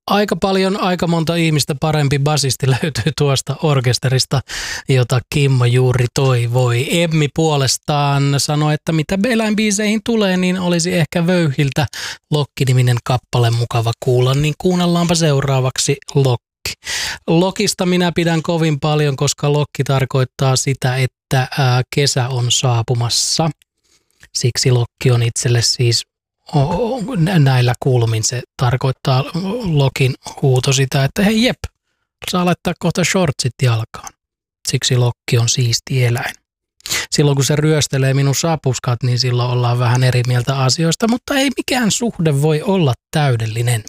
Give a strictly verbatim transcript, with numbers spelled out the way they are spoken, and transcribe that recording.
Aika paljon, aika monta ihmistä parempi basisti löytyy tuosta orkesterista, jota Kimmo juuri toivoi. Emmi puolestaan sanoi, että mitä eläinbiiseihin tulee, niin olisi ehkä Vöyhiltä Lokki-niminen kappale mukava kuulla, niin kuunnellaanpa seuraavaksi Lokki. Lokista minä pidän kovin paljon, koska Lokki tarkoittaa sitä, että ää, kesä on saapumassa. Siksi Lokki on itselle siis näillä kulmin. Se tarkoittaa Lokin huuto sitä, että hei jep, saa laittaa kohta shortsit jalkaan. Siksi Lokki on siisti eläin. Silloin kun se ryöstelee minun sapuskat, niin silloin ollaan vähän eri mieltä asioista, mutta ei mikään suhde voi olla täydellinen.